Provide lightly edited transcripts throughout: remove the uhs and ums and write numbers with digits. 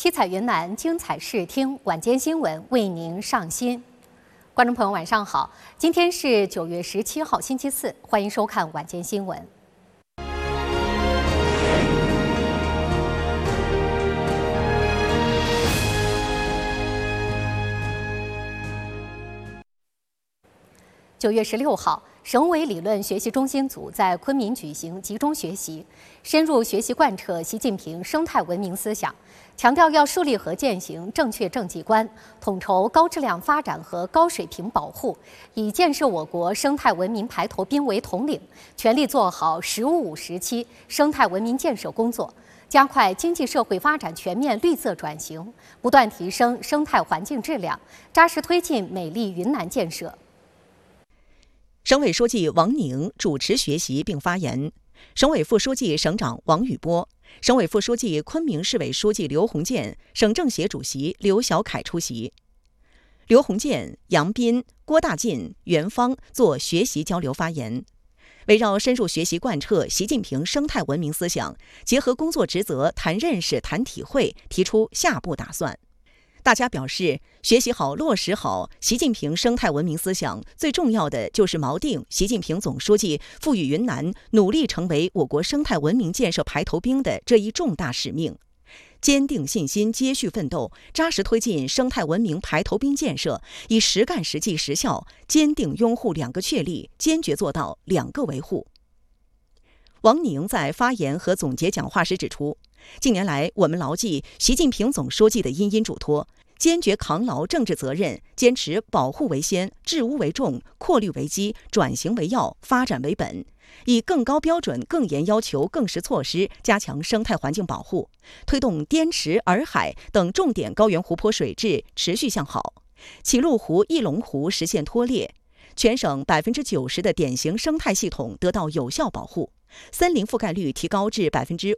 七彩云南，精彩视听，晚间新闻为您上新。观众朋友，晚上好，今天是9月17号，星期四，欢迎收看晚间新闻。9月16号，省委理论学习中心组在昆明举行集中学习，深入学习贯彻习近平生态文明思想，强调要树立和践行正确政绩观，统筹高质量发展和高水平保护，以建设我国生态文明排头兵为统领，全力做好“十五五”时期生态文明建设工作，加快经济社会发展全面绿色转型，不断提升生态环境质量，扎实推进美丽云南建设。 省委书记王宁主持学习并发言，省委副书记、省长王宇波，省委副书记、昆明市委书记刘鸿渐，省政协主席刘小凯出席。刘鸿渐、杨斌、郭大进、袁芳做学习交流发言，围绕深入学习贯彻习近平生态文明思想，结合工作职责谈认识、谈体会，提出下步打算。大家表示，学习好、落实好习近平生态文明思想，最重要的就是锚定习近平总书记赋予云南努力成为我国生态文明建设排头兵的这一重大使命，坚定信心，接续奋斗，扎实推进生态文明排头兵建设，以实干实际实效，坚定拥护2个确立，坚决做到2个维护。王宁在发言和总结讲话时指出，近年来我们牢记习近平总书记的殷殷嘱托，坚决扛牢政治责任，坚持保护为先、治污为重、扩绿为基、转型为要、发展为本，以更高标准、更严要求、更实措施加强生态环境保护，推动滇池、洱海等重点高原湖泊水质持续向好，齐鲁湖、翼龙湖实现脱裂，全省90%的典型生态系统得到有效保护，森林覆盖率提高至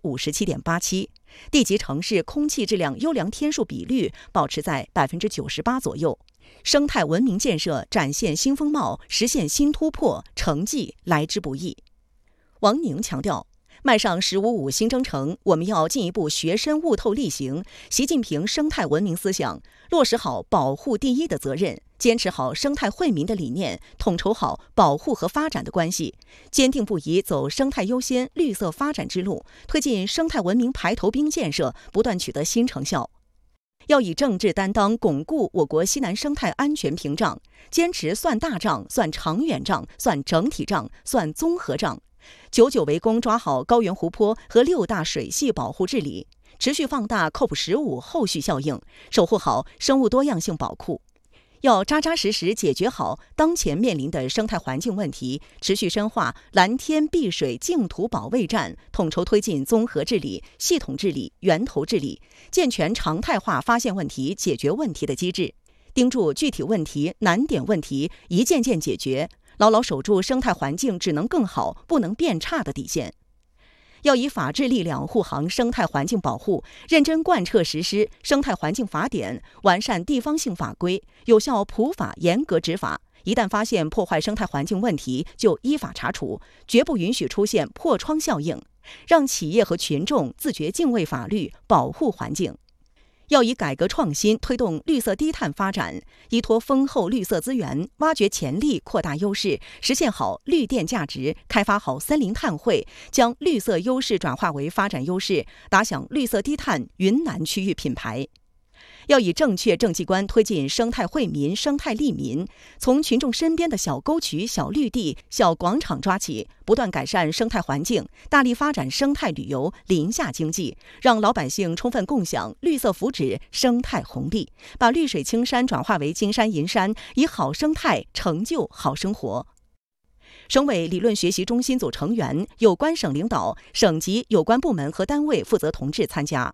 57.87%，地级城市空气质量优良天数比率保持在98%左右，生态文明建设展现新风貌，实现新突破，成绩来之不易。王宁强调，迈上“十五五”新征程，我们要进一步学深悟透力行习近平生态文明思想，落实好保护第一的责任，坚持好生态惠民的理念，统筹好保护和发展的关系，坚定不移走生态优先、绿色发展之路，推进生态文明排头兵建设不断取得新成效。要以政治担当巩固我国西南生态安全屏障，坚持算大账、算长远账、算整体账、算综合账，久久为功抓好高原湖泊和6大水系保护治理，持续放大 COP15 后续效应，守护好生物多样性保护。要扎扎实实解决好当前面临的生态环境问题，持续深化蓝天碧水净土保卫战，统筹推进综合治理、系统治理、源头治理，健全常态化发现问题、解决问题的机制，盯住具体问题、难点问题，一件件解决，牢牢守住生态环境只能更好、不能变差的底线。要以法治力量护航生态环境保护，认真贯彻实施《生态环境法典》，完善地方性法规，有效普法，严格执法。一旦发现破坏生态环境问题，就依法查处，绝不允许出现破窗效应，让企业和群众自觉敬畏法律，保护环境。要以改革创新推动绿色低碳发展，依托丰厚绿色资源，挖掘潜力，扩大优势，实现好绿电价值，开发好森林碳汇，将绿色优势转化为发展优势，打响绿色低碳云南区域品牌。要以正确政绩观推进生态惠民、生态利民，从群众身边的小沟渠、小绿地、小广场抓起，不断改善生态环境，大力发展生态旅游、林下经济，让老百姓充分共享绿色福祉、生态红利，把绿水青山转化为金山银山，以好生态成就好生活。省委理论学习中心组成员、有关省领导、省级有关部门和单位负责同志参加。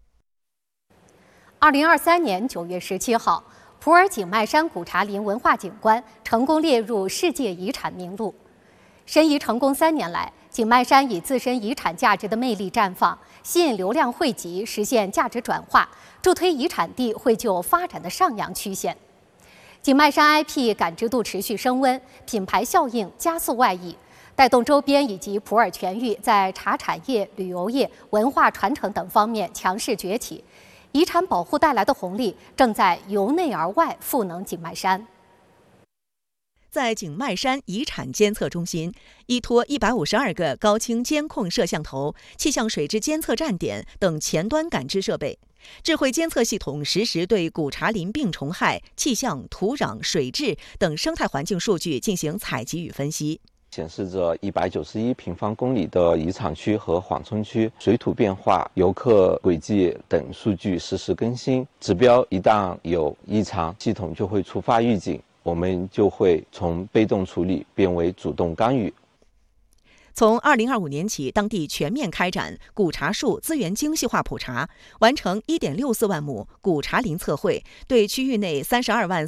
2023年9月17号，普洱景迈山古茶林文化景观成功列入世界遗产名录。申遗成功3年来，景迈山以自身遗产价值的魅力绽放，吸引流量汇集，实现价值转化，助推遗产地绘就发展的上扬曲线。景迈山 IP 感知度持续升温，品牌效应加速外溢，带动周边以及普洱全域在茶产业、旅游业、文化传承等方面强势崛起。 遗产保护带来的红利正在由内而外赋能景迈山。 在景迈山遗产监测中心，依托152个高清监控摄像头、气象水质监测站点等前端感知设备，智慧监测系统实时对古茶林病虫害、气象、土壤、水质等生态环境数据进行采集与分析。 显示着191平方公里的遗产区和缓冲区水土变化、游客轨迹等数据实时更新。指标一旦有异常，系统就会触发预警，我们就会从被动处理变为主动干预。 从2025年起，当地全面开展古茶树资源精细化普查，完成1.64万亩古茶林测绘，对区域内32万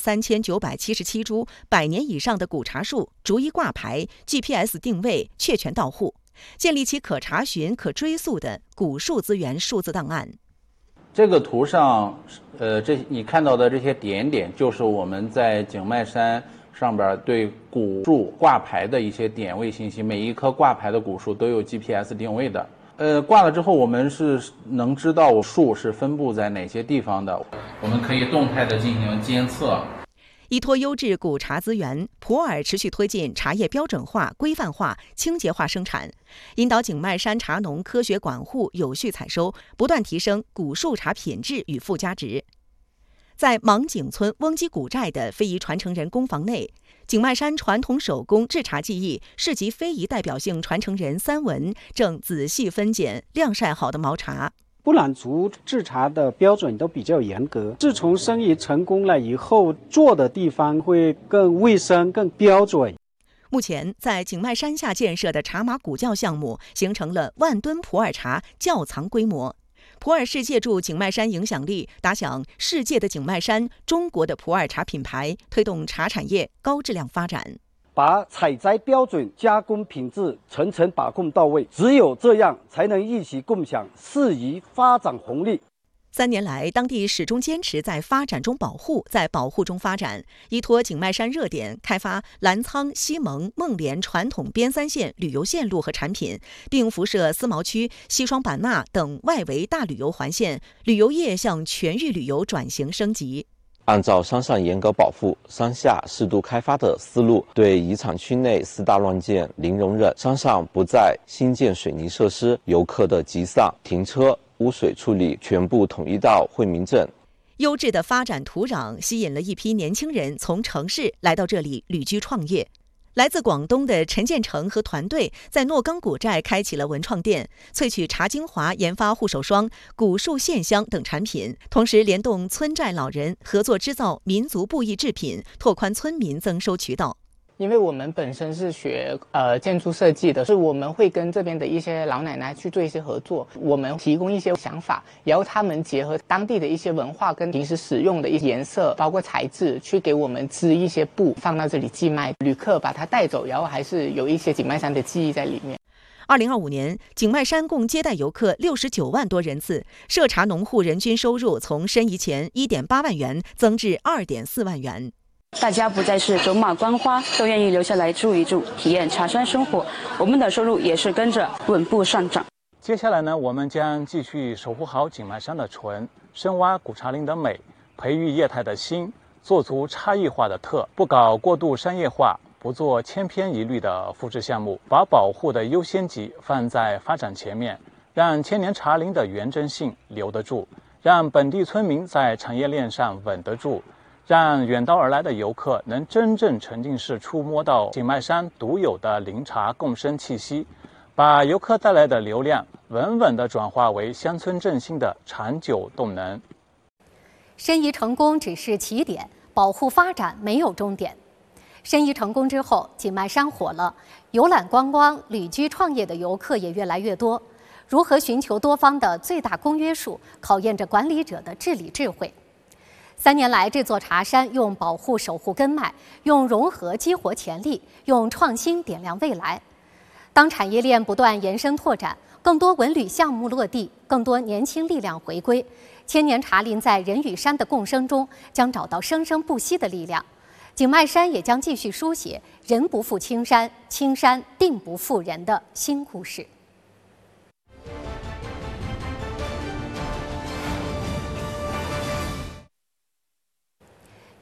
3977株100年以上的古茶树逐一挂牌、GPS 定位，确权到户，建立起可查询、可追溯的古树资源数字档案。 这个图上，你看到的这些点点，就是我们在景迈山上边对古树挂牌的一些点位信息，每一棵挂牌的古树都有 GPS 定位的。挂了之后，我们是能知道树是分布在哪些地方的，我们可以动态的进行监测。 依托优质古茶资源，普洱持续推进茶叶标准化、规范化、清洁化生产，引导景迈山茶农科学管护、有序采收，不断提升古树茶品质与附加值。在芒景村翁基古寨的非遗传承人工房内，景迈山传统手工制茶技艺市级非遗代表性传承人3文正仔细分拣晾晒好的毛茶。 布朗族制茶的标准都比较严格，自从生意成功了以后，做的地方会更卫生、更标准。 目前，在景迈山下建设的茶马古窖项目形成了万吨普洱茶窖藏规模。普洱市借助景迈山影响力，打响世界的景迈山、中国的普洱茶品牌，推动茶产业高质量发展。 把采摘标准、加工品质层层把控到位，只有这样才能一起共享适宜发展红利。 3年来，当地始终坚持在发展中保护，在保护中发展，依托景迈山热点，开发澜沧、西蒙、孟连传统边3线旅游线路和产品，并辐射思茅区、西双版纳等外围大旅游环线，旅游业向全域旅游转型升级。 按照山上严格保护、山下适度开发的思路，对遗产区内4大乱建零容忍，山上不再新建水泥设施，游客的集散、停车、污水处理全部统一到惠民镇。 优质的发展土壤吸引了一批年轻人从城市来到这里旅居创业。来自广东的陈建成和团队在诺冈古寨开启了文创店，萃取茶精华，研发护手霜、古树线香等产品，同时联动村寨老人合作制造民族布艺制品，拓宽村民增收渠道。 因为我们本身是学建筑设计的，所以我们会跟这边的一些老奶奶去做一些合作，我们提供一些想法，然后他们结合当地的一些文化跟平时使用的一些颜色，包括材质，去给我们织一些布放到这里寄卖，旅客把它带走，然后还是有一些景迈山的记忆在里面。 2025年，景迈山共接待游客69万多人次，涉茶农户人均收入从申遗前1.8万元增至2.4万元。 大家不再是走马观花，都愿意留下来住一住，体验茶山生活，我们的收入也是跟着稳步上涨。 接下来呢，我们将继续守护好景迈山的纯，深挖古茶林的美，培育业态的新，做足差异化的特，不搞过度商业化，不做千篇一律的复制项目，把保护的优先级放在发展前面，让千年茶林的原真性留得住，让本地村民在产业链上稳得住，让远道而来的游客能真正沉浸式触摸到景迈山独有的林茶共生气息，把游客带来的流量稳稳地转化为乡村振兴的长久动能。 申遗成功只是起点，保护发展没有终点。申遗成功之后，景迈山火了，游览观光、旅居创业的游客也越来越多。如何寻求多方的最大公约数，考验着管理者的治理智慧。3年来，这座茶山用保护守护根脉，用融合激活潜力，用创新点亮未来。当产业链不断延伸拓展，更多文旅项目落地，更多年轻力量回归，千年茶林在人与山的共生中将找到生生不息的力量。景迈山也将继续书写“人不负青山，青山定不负人”的新故事。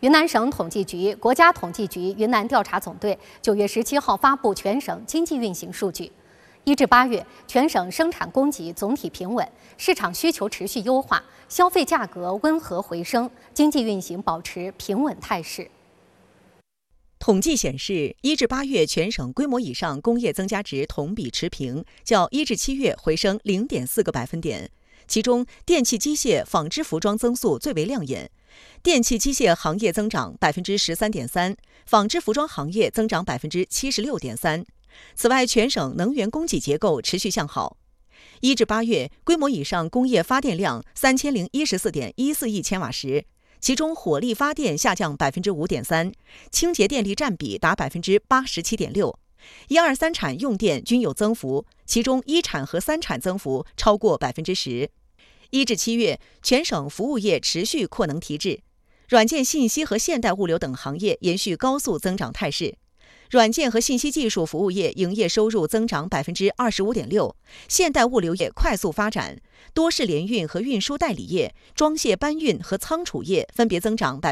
云南省统计局、国家统计局云南调查总队9月17号发布全省经济运行数据。1至8月，全省生产供给总体平稳，市场需求持续优化，消费价格温和回升，经济运行保持平稳态势。 统计显示，1至8月全省规模以上工业增加值同比持平，较1至7月回升0.4个百分点。其中，电气机械、纺织服装增速最为亮眼。电气机械行业增长13.3%，纺织服装行业增长76.3%。此外，全省能源供给结构持续向好。1至8月，规模以上工业发电量3014.14亿千瓦时，其中火力发电下降5.3%，清洁电力占比达87.6%。1、2、3产用电均有增幅，其中1产和3产增幅超过10%。1至7月，全省服务业持续扩能提质，软件信息和现代物流等行业延续高速增长态势。软件和信息技术服务业营业收入增长25.6%，现代物流业快速发展，多式联运和运输代理业、装卸搬运和仓储业分别增长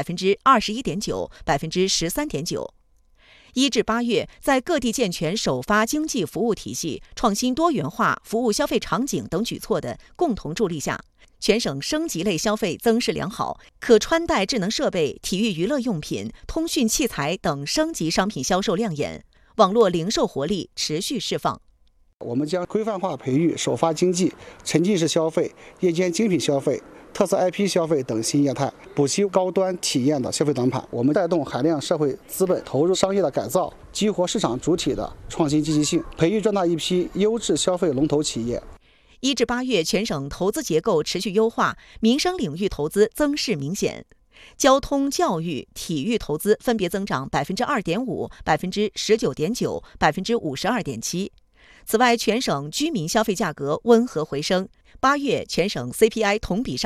21.9%、13.9%。1至8月，在各地健全首发经济服务体系、创新多元化服务消费场景等举措的共同助力下，全省升级类消费增势良好，可穿戴智能设备、体育娱乐用品、通讯器材等升级商品销售亮眼，网络零售活力持续释放。 我们将规范化培育首发经济、沉浸式消费、夜间精品消费、特色 IP 消费等新业态，补齐高端体验的消费短板。我们带动海量社会资本投入商业的改造，激活市场主体的创新积极性，培育壮大一批优质消费龙头企业。 1至8月，全省投资结构持续优化，民生领域投资增势明显。交通、教育、体育投资分别增长2.5%、19.9%、52.7%。此外，全省居民消费价格温和回升。8月，全省 CPI 同比上